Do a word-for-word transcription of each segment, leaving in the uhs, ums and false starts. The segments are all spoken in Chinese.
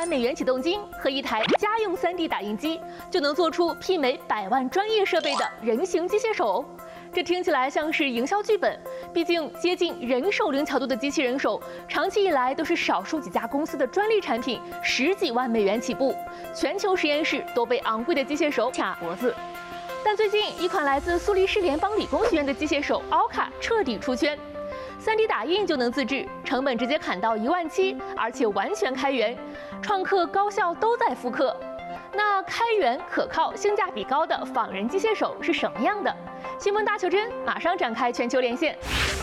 万美元启动金和一台家用 三 D 打印机，就能做出媲美百万专业设备的人形机械手。这听起来像是营销剧本，毕竟接近人手灵巧度的机器人手，长期以来都是少数几家公司的专利产品，十几万美元起步，全球实验室都被昂贵的机械手卡脖子。但最近，一款来自苏黎世联邦理工学院的机械手奥卡彻底出圈。三 D 打印就能自制，成本直接砍到一万七，而且完全开源，创客高校都在复刻。那开源、可靠、性价比高的仿人机械手是什么样的？新闻大求真马上展开全球连线。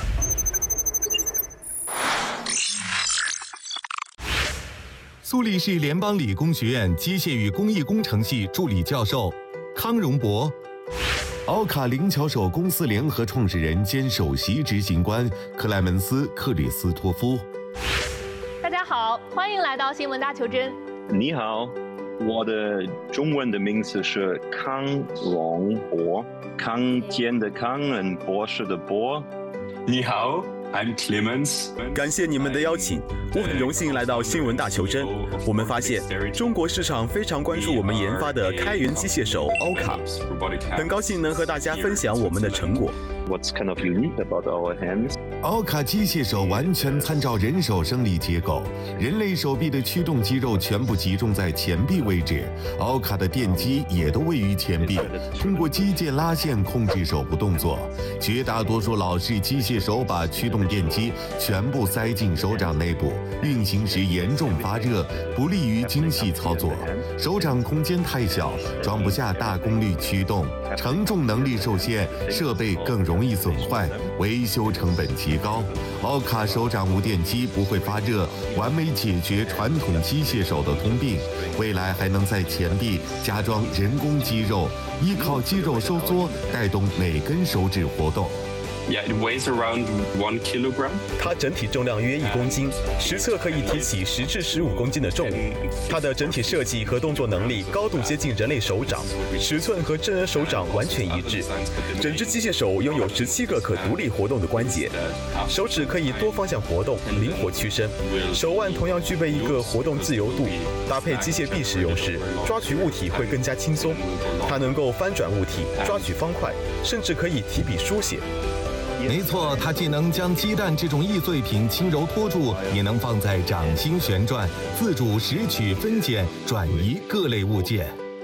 苏黎世联邦理工学院机械与工艺工程系助理教授康荣博。奥卡灵巧手公司联合创始人兼首席执行官克莱门斯·克里斯托夫。 大家好，欢迎来到新闻大求真。 你好，我的中文的名字是康荣博，康健的康，嗯，博士的博。 你好。I'm Clemens。 感谢你们的邀请，我很荣幸来到新闻大求真。我们发现中国市场非常关注我们研发的开源机械手奥卡，很高兴能和大家分享我们的成果。 What's kind of unique about our hands? 奥卡机械手完全参照人手生理结构，人类手臂的驱动肌肉全部集中在前臂位置，奥卡的电机也都位于前臂，通过机械拉线控制手部动作。绝大多数老式机械手把驱动电机全部塞进手掌内部，运行时严重发热，不利于精细操作。手掌空间太小，装不下大功率驱动，承重能力受限，设备更容易损坏，维修成本极高。奥卡手掌无电机不会发热，完美解决传统机械手的通病。未来还能在前臂加装人工肌肉，依靠肌肉收缩带动每根手指活动。 Yeah, it weighs around one kilogram. 它整体重量约一公斤，实测可以提起十至十五公斤的重物。它的整体设计和动作能力高度接近人类手掌，尺寸和真人手掌完全一致。整只机械手拥有十七个可独立活动的关节，手指可以多方向活动，灵活屈伸。手腕同样具备一个活动自由度，搭配机械臂使用时，抓取物体会更加轻松。它能够翻转物体，抓取方块，甚至可以提笔书写。 没错，它既能将鸡蛋这种易碎品轻柔托住，也能放在掌心旋转，自主拾取、分拣、转移各类物件。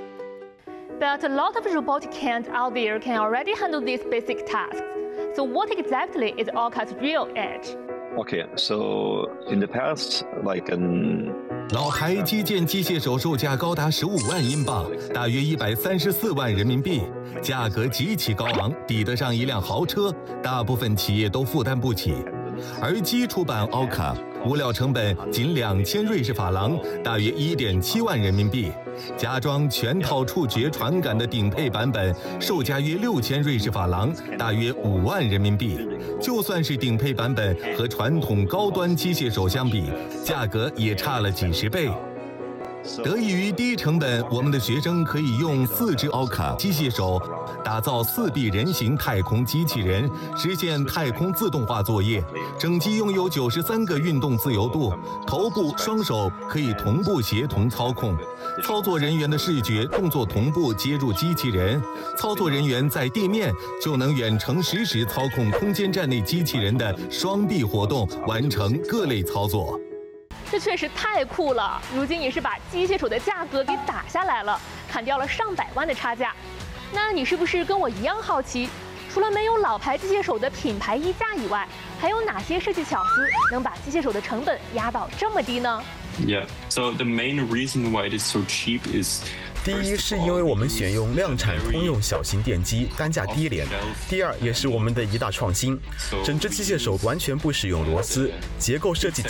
But a lot of robotic hands out there can already handle these basic tasks. So what exactly is Orca's real edge? Okay, so in the past, like an 老牌基建机械手售价高达十五万英镑，大约一百三十四万人民币，价格极其高昂，抵得上一辆豪车，大部分企业都负担不起。而基础版奥卡物料成本仅两千瑞士法郎，大约一点七万人民币。加装全套触觉传感的顶配版本，售价约六千瑞士法郎，大约五万人民币。就算是顶配版本和传统高端机械手相比，价格也差了几十倍。得益于低成本，我们的学生可以用四只奥卡机械手打造四臂人形太空机器人，实现太空自动化作业。整机拥有九十三个运动自由度，头部、双手可以同步协同操控，操作人员的视觉动作同步接入机器人，操作人员在地面就能远程实时操控空间站内机器人的双臂活动，完成各类操作。 这确实太酷了，如今也是把机械手的价格给打下来了，砍掉了上百万的差价。那你是不是跟我一样好奇，除了没有老牌机械手的品牌溢价以外，还有哪些设计巧思能把机械手的成本压到这么低呢？ Yeah, so the main reason why it is so cheap is 第一是因为我们选用量产通用小型电机，单价低廉。第二也是我们的一大创新，整只机械手完全不使用螺丝，结构设计